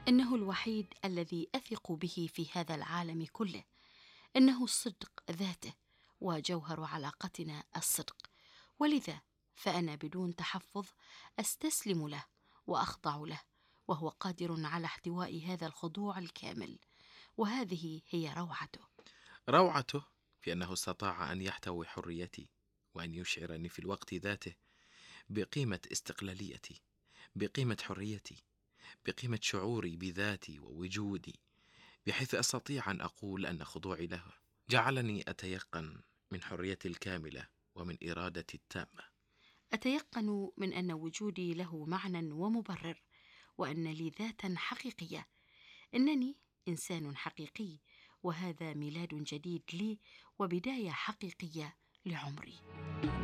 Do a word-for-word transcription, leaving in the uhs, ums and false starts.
إنه الوحيد الذي أثق به في هذا العالم كله. إنه الصدق ذاته، وجوهر علاقتنا الصدق. ولذا فأنا بدون تحفظ أستسلم له وأخضع له، وهو قادر على احتواء هذا الخضوع الكامل. وهذه هي روعته. روعته في أنه استطاع أن يحتوي حريتي، وأن يشعرني في الوقت ذاته بقيمة استقلاليتي، بقيمة حريتي، بقيمة شعوري بذاتي ووجودي، بحيث أستطيع أن أقول أن خضوعي له جعلني أتيقن من حريتي الكاملة ومن إرادتي التامة. أتيقن من أن وجودي له معنى ومبرر، وأن لي ذاتا حقيقية. إنني إنسان حقيقي، وهذا ميلاد جديد لي وبداية حقيقية لعمري.